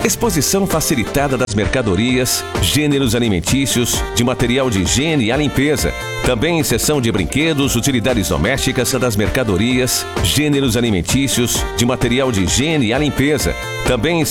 Exposição facilitada das mercadorias, gêneros alimentícios, de material de higiene e a limpeza. Também em seção de brinquedos, utilidades domésticas das mercadorias, gêneros alimentícios, de material de higiene e a limpeza. Também em